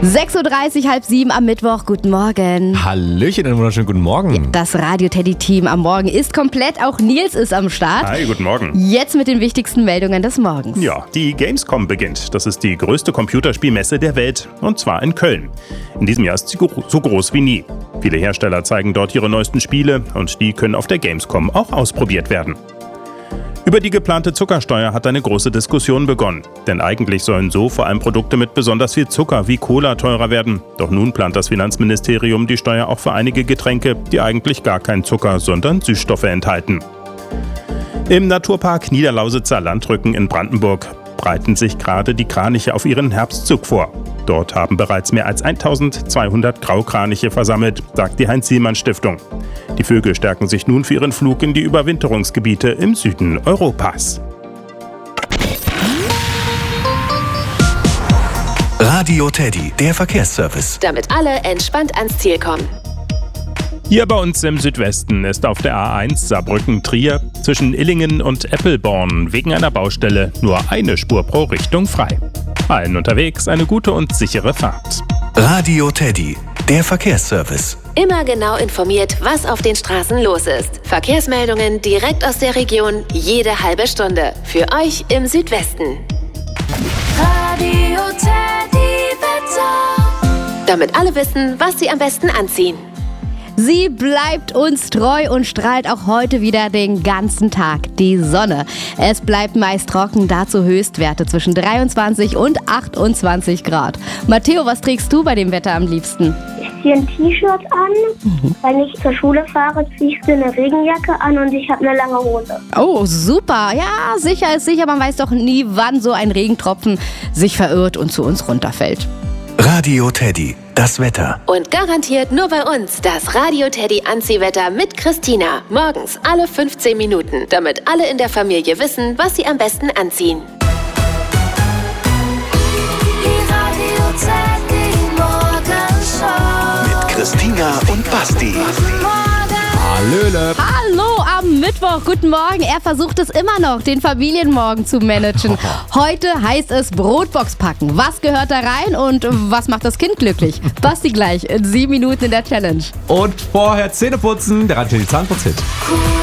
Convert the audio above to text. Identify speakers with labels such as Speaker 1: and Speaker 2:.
Speaker 1: 6.30 Uhr, halb 7 am Mittwoch. Guten Morgen.
Speaker 2: Hallöchen, einen wunderschönen guten Morgen.
Speaker 1: Das Radio-Teddy-Team am Morgen ist komplett. Auch Nils ist am Start.
Speaker 3: Hi, guten Morgen.
Speaker 1: Jetzt mit den wichtigsten Meldungen des Morgens.
Speaker 3: Ja, die Gamescom beginnt. Das ist die größte Computerspielmesse der Welt. Und zwar in Köln. In diesem Jahr ist sie so groß wie nie. Viele Hersteller zeigen dort ihre neuesten Spiele. Und die können auf der Gamescom auch ausprobiert werden. Über die geplante Zuckersteuer hat eine große Diskussion begonnen. Denn eigentlich sollen so vor allem Produkte mit besonders viel Zucker wie Cola teurer werden. Doch nun plant das Finanzministerium die Steuer auch für einige Getränke, die eigentlich gar keinen Zucker, sondern Süßstoffe enthalten. Im Naturpark Niederlausitzer Landrücken in Brandenburg breiten sich gerade die Kraniche auf ihren Herbstzug vor. Dort haben bereits mehr als 1200 Graukraniche versammelt, sagt die Heinz-Sielmann-Stiftung. Die Vögel stärken sich nun für ihren Flug in die Überwinterungsgebiete im Süden Europas.
Speaker 4: Radio Teddy, der Verkehrsservice.
Speaker 5: Damit alle entspannt ans Ziel kommen.
Speaker 3: Hier bei uns im Südwesten ist auf der A1 Saarbrücken-Trier zwischen Illingen und Eppelborn wegen einer Baustelle nur eine Spur pro Richtung frei. Allen unterwegs eine gute und sichere Fahrt.
Speaker 4: Radio Teddy, der Verkehrsservice.
Speaker 5: Immer genau informiert, was auf den Straßen los ist. Verkehrsmeldungen direkt aus der Region, jede halbe Stunde. Für euch im Südwesten.
Speaker 6: Radio Teddy Wetter.
Speaker 5: Damit alle wissen, was sie am besten anziehen.
Speaker 1: Sie bleibt uns treu und strahlt auch heute wieder den ganzen Tag. Die Sonne. Es bleibt meist trocken, dazu Höchstwerte zwischen 23 und 28 Grad. Matteo, was trägst du bei dem Wetter am liebsten?
Speaker 7: Ich ziehe ein T-Shirt an. Wenn ich zur Schule fahre, ziehe ich eine Regenjacke an und ich habe eine lange Hose.
Speaker 1: Oh, super. Ja, sicher ist sicher. Man weiß doch nie, wann so ein Regentropfen sich verirrt und zu uns runterfällt.
Speaker 4: Radio Teddy, das Wetter.
Speaker 5: Und garantiert nur bei uns das Radio Teddy Anziehwetter mit Christina. Morgens alle 15 Minuten, damit alle in der Familie wissen, was sie am besten anziehen.
Speaker 6: Die Radio Teddy Morgenshow.
Speaker 4: Mit Christina und Basti.
Speaker 2: Hallöle.
Speaker 1: Hallo am Mittwoch, guten Morgen. Er versucht es immer noch, den Familienmorgen zu managen. Heute heißt es Brotbox packen. Was gehört da rein und was macht das Kind glücklich? Basti gleich in 7 Minuten in der Challenge.
Speaker 2: Und vorher Zähne putzen, der Radio Teddy Zahnputzhit.